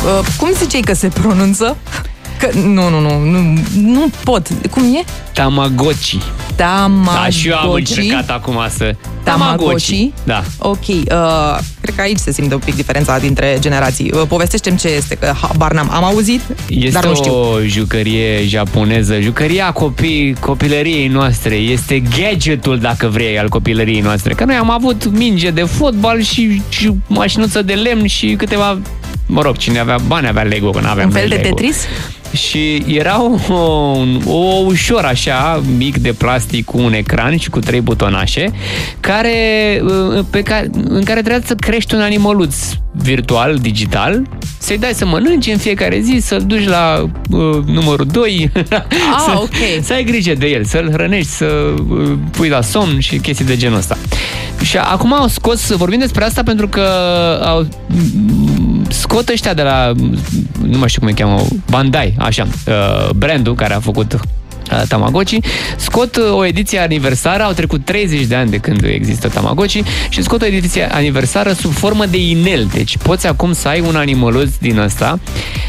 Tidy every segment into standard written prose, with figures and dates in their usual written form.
Cum ziceai că se pronunță? Că, nu pot. Cum e? Tamagotchi. Tamagotchi. Da, și eu am încercat acum să... Tamagotchi? Da. Ok. Cred că aici se simte un pic diferența dintre generații. Povestește-mi ce este, că habar n-am. Am auzit, dar nu știu. Este o jucărie japoneză, jucăria copilăriei noastre. Este gadgetul, dacă vrei, al copilăriei noastre. Că noi am avut minge de fotbal și mașinuță de lemn și câteva... Mă rog, cine avea bani avea Lego, că n-aveam Lego. Un fel de Tetris? Și era o ușor așa, mic de plastic cu un ecran și cu 3 butonașe, în care trebuia să crești un animăluț virtual, digital, să-i dai să mănânci în fiecare zi, să-l duci la numărul 2, să ai grijă de el, să-l hrănești, să pui la somn și chestii de genul ăsta. Și acum au scos, vorbim despre asta pentru că scot ăștia de la, nu mai știu cum îi cheamă, Bandai, așa, brandul care a făcut Tamagotchi, scot o ediție aniversară, au trecut 30 de ani de când există Tamagotchi și scot o ediție aniversară sub formă de inel. Deci poți acum să ai un animăluț din ăsta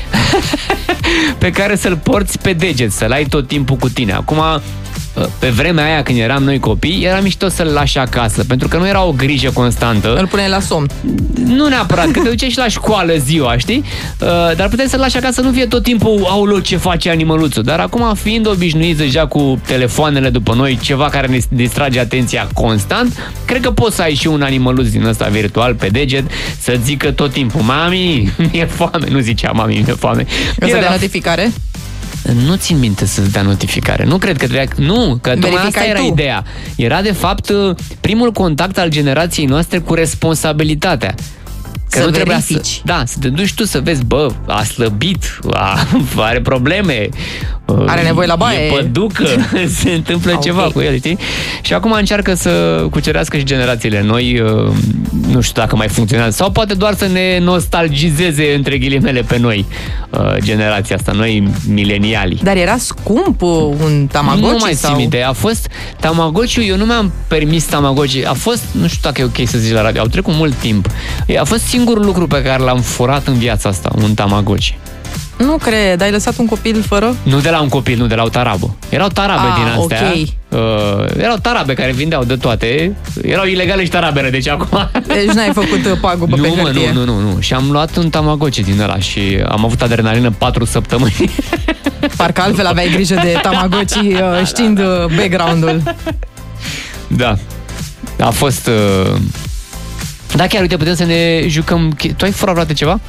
pe care să-l porți pe deget, să-l ai tot timpul cu tine. Acum, pe vremea aia când eram noi copii, era mișto să-l lași acasă, pentru că nu era o grijă constantă. Îl puneai la somn. Nu neapărat, că te duceai și la școală ziua, știi? Dar puteai să-l lași acasă, nu fie tot timpul, aoleu, ce face animăluțul. Dar acum, fiind obișnuiți deja cu telefoanele după noi, ceva care ne distrage atenția constant, cred că poți să ai și un animăluț din ăsta virtual pe deget, să zică tot timpul, mami, mi-e foame. Nu zicea, mami, mi-e foame. Să dea notificare? Nu țin minte să-ți dea notificare. Nu cred că trebuia... Nu, că tocmai asta era ideea. Era, de fapt, primul contact al generației noastre cu responsabilitatea. Că să nu trebuia verifici. să te duci tu să vezi, bă, a slăbit, are probleme, are nevoie la baie, e păducă, se întâmplă ceva cu el, știi? Și acum încearcă să cucerească și generațiile noi, nu știu dacă mai funcționează, sau poate doar să ne nostalgizeze, între ghilimele, pe noi, generația asta, noi mileniali. Dar era scump un Tamagotchi? Nu mai țin minte, a fost Tamagotchi, eu nu mi-am permis Tamagotchi, a fost, nu știu dacă e ok să zici la radio, au trecut mult timp, a fost singurul lucru pe care l-am furat în viața asta, un Tamagotchi. Nu cred, ai lăsat un copil fără? Nu de la un copil, nu de la o tarabă. Erau tarabe din astea. Okay. Erau tarabe care vindeau de toate. Erau ilegale și tarabele, deci acum... Deci n-ai făcut pagubă pe hârtie. Nu. Și am luat un Tamagotchi din ăla și am avut adrenalină 4 săptămâni. Parcă altfel aveai grijă de Tamagotchi știind background-ul. Da. A fost... Da, chiar, uite, putem să ne jucăm... Tu ai furat vreodată ceva?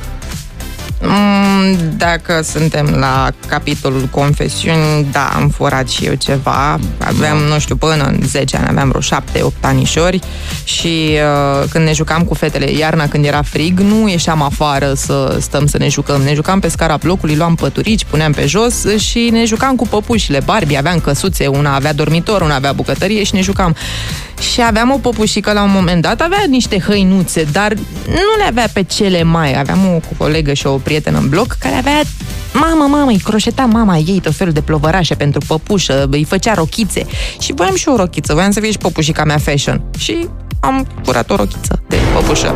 Dacă suntem la capitolul confesiuni, da, am furat și eu ceva. Aveam, nu știu, până în 10 ani, aveam vreo 7-8 anișori și când ne jucam cu fetele iarna, când era frig, nu ieșeam afară să stăm să ne jucăm. Ne jucam pe scara blocului, luam păturici, puneam pe jos și ne jucam cu păpușile Barbie. Aveam căsuțe, una avea dormitor, una avea bucătărie și ne jucam. Și aveam o păpușică la un moment dat, avea niște hăinuțe, dar nu le avea pe cele mai. Aveam o colegă și o prietenă în bloc care avea, mamă, îi croșeta mama ei tot felul de plovărașe pentru păpușă, îi făcea rochițe. Și voiam și o rochiță, voiam să fie și păpușica mea fashion. Și am furat o rochiță de păpușă.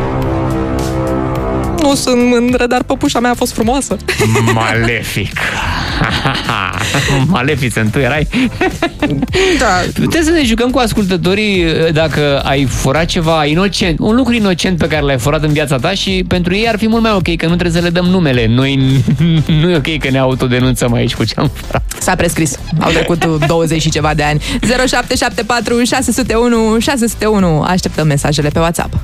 Nu sunt mândră, dar păpușa mea a fost frumoasă. Malefic. Maleficent, tu erai? Da. Putem să ne jucăm cu ascultătorii dacă ai furat ceva inocent, un lucru inocent pe care l-ai furat în viața ta și pentru ei ar fi mult mai ok, că nu trebuie să le dăm numele. Noi nu e ok că ne autodenunțăm aici cu ce am furat. S-a prescris. Au trecut 20 și ceva de ani. 0774 601 601. Așteptăm mesajele pe WhatsApp.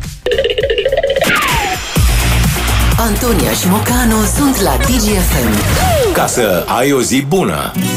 Antonia și Mocanu sunt la DGFM. Ca să ai o zi bună.